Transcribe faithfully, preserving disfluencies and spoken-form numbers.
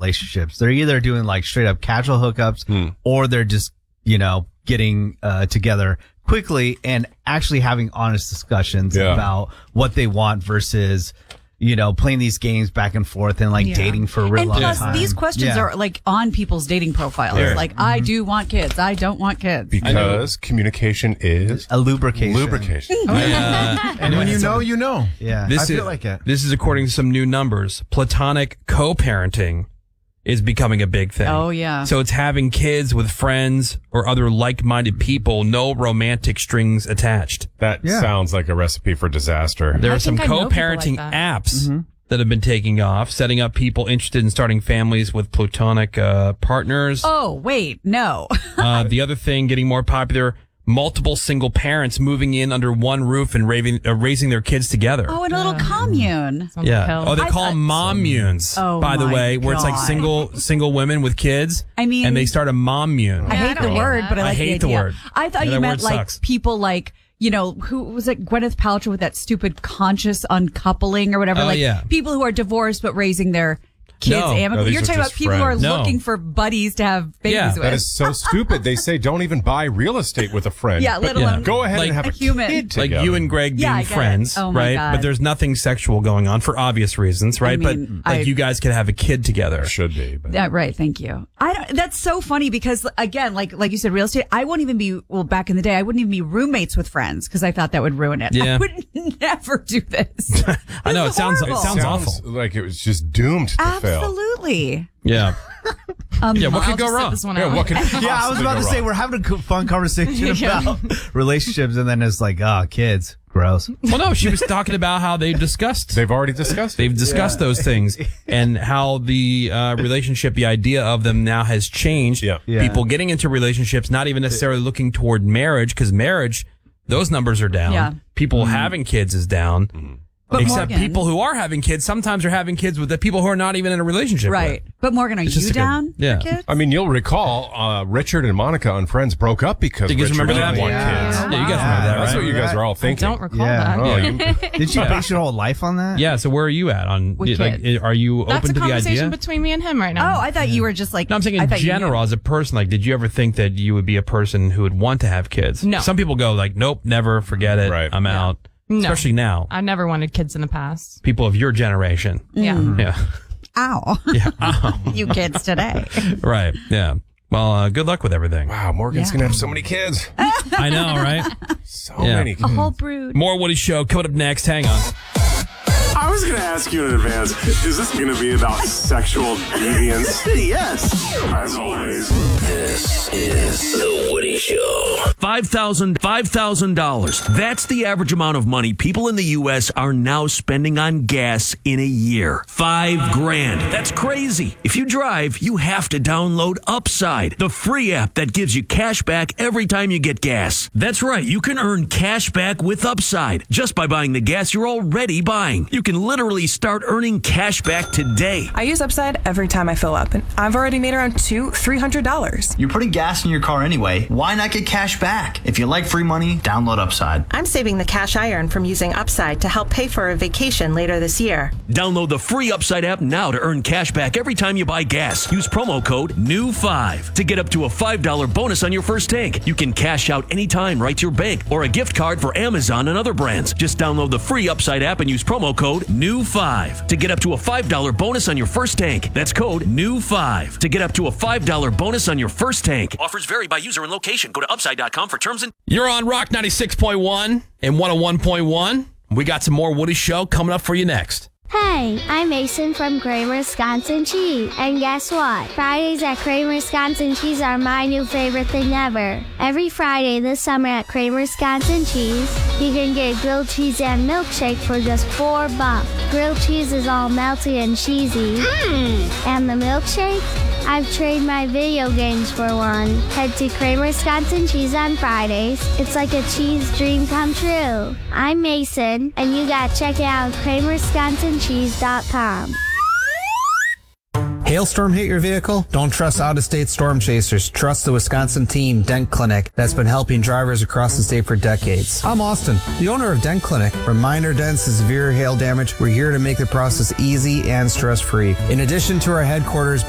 relationships. They're either doing like straight up casual hookups Hmm. or they're just, you know, getting uh, together quickly and actually having honest discussions Yeah. about what they want versus, you know, playing these games back and forth and like Yeah. dating for a real And long plus, time. these questions Yeah. are like on people's dating profiles. Yeah. Like, I do want kids. I don't want kids. Because communication is a lubrication. lubrication. And when you know, you know. Yeah. I feel like it. This is according to some new numbers. Platonic co-parenting is becoming a big thing. Oh, yeah. So it's having kids with friends or other like-minded people, no romantic strings attached. That Yeah. sounds like a recipe for disaster. There I are some think I know people co-parenting like that. apps that have been taking off, setting up people interested in starting families with platonic uh, partners. Oh, wait, no. Uh, the other thing getting more popular, multiple single parents moving in under one roof and raving, uh, raising their kids together. Oh, and a little commune. Sounds like Yeah. hell. Oh, they I call thought- them mommunes, Oh, by the my way, where it's like God. single single women with kids. I mean- and they start a mommune. I Yeah, I hate don't the hate word, that. but I I like hate the the idea. word. I thought Yeah, you that meant word like sucks. people like, you know, who was it? Gwyneth Paltrow with that stupid conscious uncoupling or whatever. Oh, like yeah. people who are divorced but raising their kids No. amicably. No, these You're are talking about just people who are friends. No. looking for buddies to have babies Yeah, with. That is so stupid. They say don't even buy real estate with a friend. Yeah, But let alone go ahead like and have a a, human. kid Like together. you and Greg Yeah, I being get it. friends, Oh, my right? God. But there's nothing sexual going on for obvious reasons, right? mean, but like I- you guys could have a kid together. should be. But Yeah, right. Thank you. I don't, that's so funny because again, like, like you said, real estate, I wouldn't even be, well, back in the day, I wouldn't even be roommates with friends because I thought that would ruin it. Yeah. I would never do this. I know, This it is sounds- it horrible. sounds sounds awful. like it was just doomed to fail. Absolutely. Yeah. Um, Yeah, what I'll could go just sit wrong? this one Yeah, out. what could Yeah, I was possibly about go to say wrong? we're having a co- fun conversation Yeah. about relationships, and then it's like, ah, kids, gross. Well, no, she was talking about how they discussed. They've already discussed it. They've discussed those things and how the uh, relationship, the idea of them now has changed. Yeah. Yeah. People getting into relationships, not even necessarily looking toward marriage, because marriage, those numbers are down. Yeah. People having kids is down. But Except Morgan- people who are having kids sometimes are having kids with the people who are not even in a relationship Right. with. But Morgan, are It's you just a good- down yeah. for kids? I mean, you'll recall uh, Richard and Monica on Friends broke up because You guys Richard remember didn't that? want Yeah. kids. Yeah, you guys remember Yeah, that, That's right? what you guys are all I thinking. don't recall Yeah. that. Oh, you, Did you base your whole life on that? Yeah, so where are you at on With like kids. are you That's open a to the conversation idea? between me and him right now. Oh, I thought you were just like. No, I'm saying I in thought you knew. general as a person, like did you ever think that you would be a person who would want to have kids? No. Some people go like, nope, never, forget it. Right. I'm out. No. Especially now. I never wanted kids in the past. People of your generation. Yeah. Yeah. Ow. Yeah. You kids today. Right. Yeah. Well, uh, good luck with everything. wow, Morgan's Yeah. going to have so many kids. I know, right? So Yeah. many A kids. whole brood. More Woody Show coming up next. Hang on. I was going to ask you in advance, is this going to be about sexual deviance? Yes. As always. This is The Woody Show. five thousand dollars. five thousand dollars. That's the average amount of money people in the U S are now spending on gas in a year. Five grand. That's crazy. If you drive, you have to download Upside, the free app that gives you cash back every time you get gas. That's right. You can earn cash back with Upside just by buying the gas you're already buying. You can literally start earning cash back today. I use Upside every time I fill up, and I've already made around two, three hundred dollars. You're putting gas in your car anyway. Why not get cash back? If you like free money, download Upside. I'm saving the cash I earn from using Upside to help pay for a vacation later this year. Download the free Upside app now to earn cash back every time you buy gas. Use promo code N E W five to get up to a five dollars bonus on your first tank. You can cash out anytime right to your bank or a gift card for Amazon and other brands. Just download the free Upside app and use promo code N E W five to get up to a five dollars bonus on your first tank. That's code N E W five to get up to a five dollars bonus on your first tank. Offers vary by user and location. Go to upside dot com for terms and... You're on Rock ninety-six point one and one oh one point one. We got some more Woody Show coming up for you next. Hey, I'm Mason from Kramer Wisconsin Cheese. And guess what? Fridays at Kramer Wisconsin Cheese are my new favorite thing ever. Every Friday this summer at Kramer Wisconsin Cheese, you can get grilled cheese and milkshake for just four bucks. Grilled cheese is all melty and cheesy. Mm. And the milkshake? I've traded my video games for one. Head to Kramer Wisconsin Cheese on Fridays. It's like a cheese dream come true. I'm Mason, and you gotta check it out at kramer wisconsin cheese dot com. Hailstorm hit your vehicle? Don't trust out-of-state storm chasers. Trust the Wisconsin team, Dent Clinic, that's been helping drivers across the state for decades. I'm Austin, the owner of Dent Clinic. From minor dents to severe hail damage, we're here to make the process easy and stress-free. In addition to our headquarters